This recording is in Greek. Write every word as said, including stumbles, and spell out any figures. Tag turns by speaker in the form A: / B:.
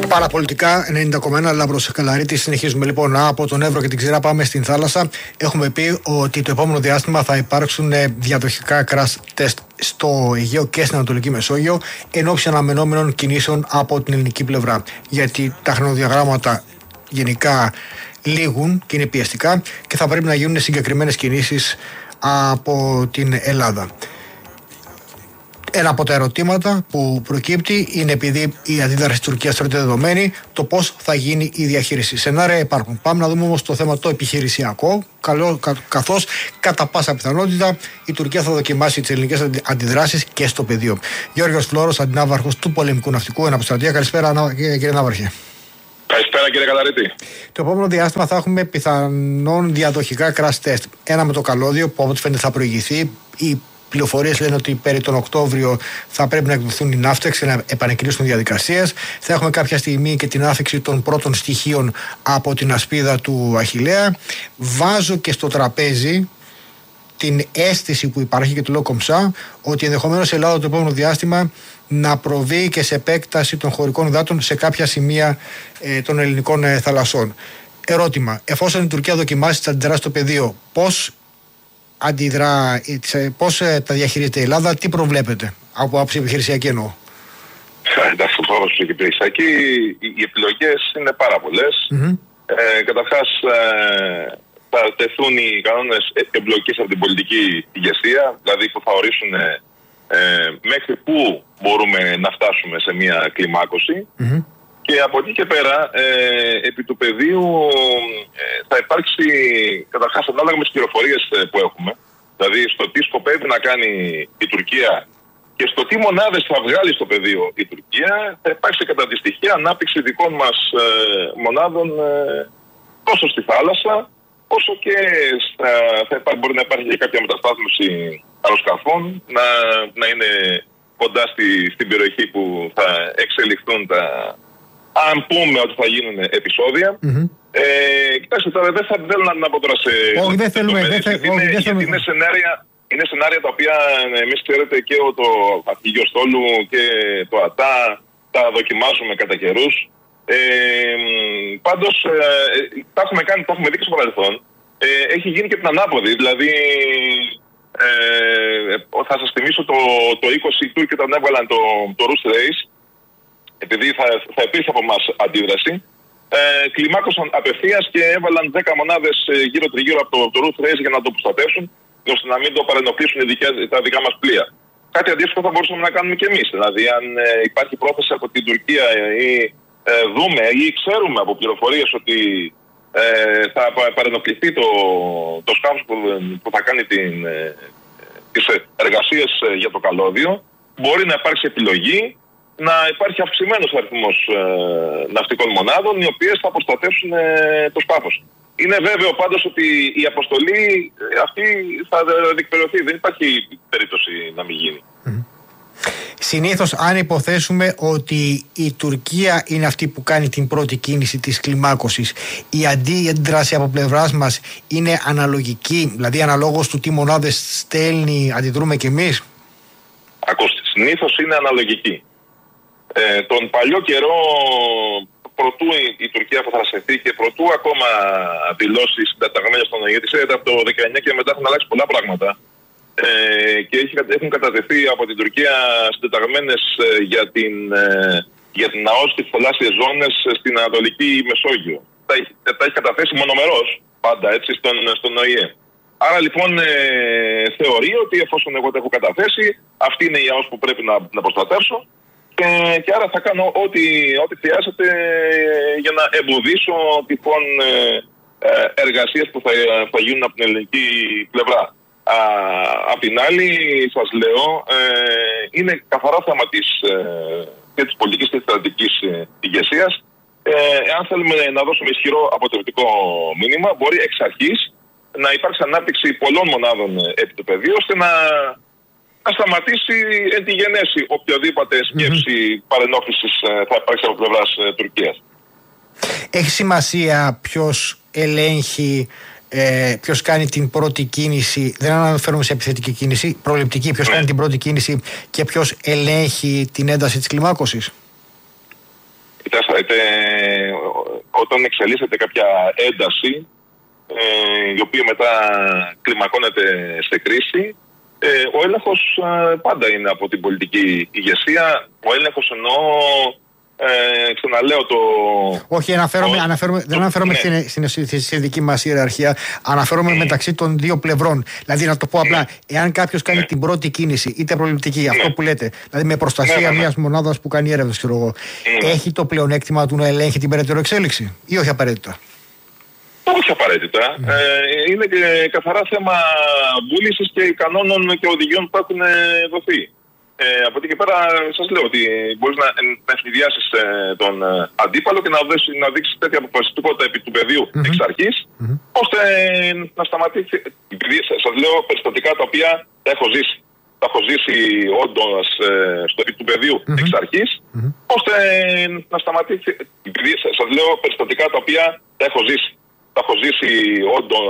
A: Παραπολιτικά ενενήντα κόμμα ένα Λάμπρος Καλαρίτης. Συνεχίζουμε λοιπόν από τον Εύρο και την Ξηρά. Πάμε στην θάλασσα. Έχουμε πει ότι το επόμενο διάστημα θα υπάρξουν διαδοχικά crash test στο Αιγαίο και στην Ανατολική Μεσόγειο εν ώψη αναμενόμενων κινήσεων από την ελληνική πλευρά. Γιατί τα χρονοδιαγράμματα γενικά λήγουν και είναι πιεστικά και θα πρέπει να γίνουν συγκεκριμένες κινήσεις από την Ελλάδα. Ένα από τα ερωτήματα που προκύπτει είναι, επειδή η αντίδραση της Τουρκίας θεωρείται δεδομένη, το πώς θα γίνει η διαχείριση. Σενάρια υπάρχουν. Πάμε να δούμε όμως το θέμα το επιχειρησιακό, καλό, κα, καθώς κατά πάσα πιθανότητα η Τουρκία θα δοκιμάσει τις ελληνικές αντιδράσεις και στο πεδίο. Γιώργος Φλόρος, αντινάβαρχος του Πολεμικού Ναυτικού Εναποστρατεία. Καλησπέρα, κύριε Ναύαρχε.
B: Καλησπέρα, κύριε Καλαρίτη.
A: Το επόμενο διάστημα θα έχουμε πιθανόν διαδοχικά crash test. Ένα με το καλώδιο που από ό,τι φαίνεται θα προηγηθεί. Η πληροφορίες λένε ότι περί τον Οκτώβριο θα πρέπει να εκδοθούν οι ναύτεξ και να επανεκκινήσουν διαδικασίες. Θα έχουμε κάποια στιγμή και την άφηξη των πρώτων στοιχείων από την ασπίδα του Αχιλλέα. Βάζω και στο τραπέζι την αίσθηση που υπάρχει, και το λέω κομψά, ότι ενδεχομένως η Ελλάδα το επόμενο διάστημα να προβεί και σε επέκταση των χωρικών υδάτων σε κάποια σημεία ε, των ελληνικών ε, θαλασσών. Ερώτημα, εφόσον η Τουρκία δοκιμάσει τις αντιδράσεις στο πεδίο, πώς αντιδρά, πώς τα διαχειρίζεται η Ελλάδα, τι προβλέπετε από άποψη επιχειρησιακή εννοώ?
B: Εντάξει, από άποψη επιχειρησιακή οι επιλογές είναι πάρα πολλές. Mm-hmm. Ε, καταρχάς ε, θα τεθούν οι κανόνες εμπλοκής από την πολιτική ηγεσία, δηλαδή που θα ορίσουν ε, μέχρι πού μπορούμε να φτάσουμε σε μια κλιμάκωση. Mm-hmm. Και από εκεί και πέρα, ε, επί του πεδίου ε, θα υπάρξει, καταρχάς ανάλογα με τις πληροφορίες ε, που έχουμε, δηλαδή στο τι σκοπεύει να κάνει η Τουρκία και στο τι μονάδες θα βγάλει στο πεδίο η Τουρκία, θα υπάρξει κατά τη στοιχεία ανάπτυξη δικών μας ε, μονάδων ε, τόσο στη θάλασσα, όσο και στα, θα υπά, μπορεί να υπάρχει και κάποια μεταστάθμιση αεροσκαφών, να, να είναι κοντά στη, στην περιοχή που θα εξελιχθούν τα... Αν πούμε ότι θα γίνουν επεισόδια. Mm-hmm. Ε, κοιτάξτε τώρα, δεν θα θέλω να πω τώρα σε.
A: Όχι, δεν θέλουμε. Δεν θε, είναι,
B: όχι, δεν είναι, σενάρια, είναι σενάρια τα οποία εμείς ξέρετε και το αρχηγείο στόλου και το ΑΤΑ τα δοκιμάζουμε κατά καιρούς. Ε, πάντως, ε, τα έχουμε κάνει, τα έχουμε δει και στο παρελθόν. Ε, έχει γίνει και την ανάποδη. Δηλαδή, ε, θα σας θυμίσω το, το είκοσι οι Τούρκοι όταν έβγαλαν το, το Rus Race. Επειδή θα, θα υπήρχε από εμάς αντίδραση, ε, κλιμάκωσαν απευθείας και έβαλαν δέκα μονάδες γύρω τριγύρω από το, το Rus Race για να το προστατεύσουν, ώστε να μην το παρενοχλήσουν οι δικές, τα δικά μας πλοία. Κάτι αντίστοιχο θα μπορούσαμε να κάνουμε και εμείς. Δηλαδή, αν ε, υπάρχει πρόθεση από την Τουρκία ή ε, δούμε ή ξέρουμε από πληροφορίες ότι ε, θα παρενοχληθεί το, το σκάφος που, που θα κάνει την, ε, τις εργασίες ε, για το καλώδιο, μπορεί να υπάρξει επιλογή να υπάρχει αυξημένος αριθμός ε, ναυτικών μονάδων, οι οποίες θα προστατεύσουν ε, το σκάφος. Είναι βέβαιο πάντως ότι η αποστολή αυτή θα διεκπαιρεωθεί. Δεν υπάρχει περίπτωση να μην γίνει. Mm-hmm.
A: Συνήθως, αν υποθέσουμε ότι η Τουρκία είναι αυτή που κάνει την πρώτη κίνηση της κλιμάκωσης, η αντίδραση από πλευράς μας είναι αναλογική, δηλαδή αναλόγως του τι μονάδες στέλνει, αντιδρούμε κι εμείς?
B: Ακούστε, συνήθως είναι αναλογική. Ε, τον παλιό καιρό, προτού η, η Τουρκία αποθρασιθεί και προτού ακόμα δηλώσει συντεταγμένες στον ΟΗΕ, ξέρετε, από το δεκαεννιά και μετά έχουν αλλάξει πολλά πράγματα. Ε, και έχει, έχουν κατατεθεί από την Τουρκία συντεταγμένες ε, για την, ε, για την ΑΟΣ και τις θαλάσσιες ζώνες στην Ανατολική Μεσόγειο. Τα, τα έχει καταθέσει μονομερός, πάντα έτσι, στον, στον ΟΗΕ. Άρα λοιπόν ε, θεωρεί ότι εφόσον εγώ τα έχω καταθέσει, αυτή είναι η ΑΟΣ που πρέπει να, να προστατεύσω. Και, και άρα θα κάνω ό,τι, ό,τι χρειάζεται για να εμποδίσω τυχόν ε, εργασίες που θα, θα γίνουν από την ελληνική πλευρά. Α, απ' την άλλη, σας λέω, ε, είναι καθαρά θέμα της, ε, και της πολιτικής και της στρατηγικής ε, ηγεσίας. Ε, εάν θέλουμε να δώσουμε ισχυρό αποτρεπτικό μήνυμα, μπορεί εξ αρχής να υπάρξει ανάπτυξη πολλών μονάδων επί του πεδίου, ώστε να να σταματήσει εν τη γενέση οποιαδήποτε σκέψη mm-hmm. παρενόχλησης θα υπάρξει από πλευράς ε, Τουρκίας.
A: Έχει σημασία ποιος ελέγχει, ε, ποιος κάνει την πρώτη κίνηση, δεν αναφέρομαι σε επιθετική κίνηση, προληπτική, ποιος mm. κάνει την πρώτη κίνηση και ποιος ελέγχει την ένταση της κλιμάκωσης?
B: Κοιτάξτε, όταν εξελίσσεται κάποια ένταση, ε, η οποία μετά κλιμακώνεται σε κρίση, ε, ο έλεγχος ε, πάντα είναι από την πολιτική ηγεσία. Ο έλεγχος εννοώ, ε, ξαναλέω το...
A: Όχι, αναφέρομαι,
B: ο,
A: αναφέρομαι,
B: το,
A: δεν αναφέρομαι
B: ναι.
A: στην, στην, στην δική μας ιεραρχία, αναφέρομαι mm. μεταξύ των δύο πλευρών. Δηλαδή, να το πω απλά, mm. εάν κάποιος κάνει mm. την πρώτη κίνηση, είτε προληπτική, mm. αυτό που λέτε, δηλαδή με προστασία mm. μιας μονάδας που κάνει έρευνες, ξέρω εγώ, mm. έχει το πλεονέκτημα του να ελέγχει την περαιτέρω εξέλιξη, ή όχι απαραίτητα?
B: Όχι απαραίτητα. Mm. Ε, είναι και καθαρά θέμα βούλησης και κανόνων και οδηγιών που έχουν δοθεί. Ε, από εκεί και πέρα σας λέω ότι μπορείς να, να ευνηδιάσεις ε, τον ε, αντίπαλο και να, δώσεις, να δείξεις τέτοια αποφασιστικότητα επί του πεδίου mm-hmm. εξ αρχής, mm-hmm. ώστε ε, να σταματήσει. Επειδή σας λέω περιστατικά τα οποία τα έχω ζήσει. Τα έχω ζήσει όντως ε, στο επί του πεδίου mm-hmm. εξ αρχής, mm-hmm. ώστε ε, να σταματήσει. Επειδή σας λέω περιστατικά τα οποία τα έχω ζήσει. Τα έχω ζήσει όντως